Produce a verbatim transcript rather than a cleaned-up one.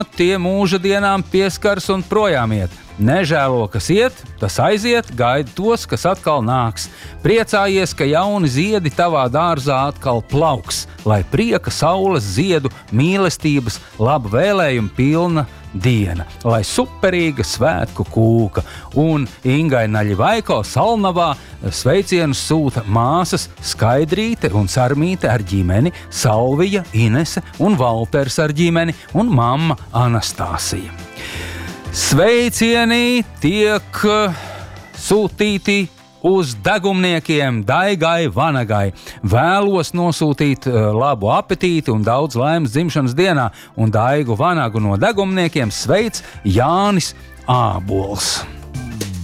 tie mūža dienām pieskars un projām iet. Nežēlo, kas iet, tas aiziet, gaida tos, kas atkal nāks. Priecājies, ka jauni ziedi tavā dārzā atkal plauks, lai prieka, saules, ziedu, mīlestības, labu vēlējumu pilna diena, lai superīga svētku kūka. Un Ingai Naļivaiko Salnavā sveicienus sūta māsas Skaidrīte un Sarmīte ar ģimeni, Salvija, Inese un Valters ar ģimeni un mamma Anastāsija. Sveicieni tiek sūtīti uz degumniekiem Daigai Vanagai. Vēlos nosūtīt labu apetīti un daudz laimes dzimšanas dienā, un Daigu Vanagu no degumniekiem sveic Jānis Ābols.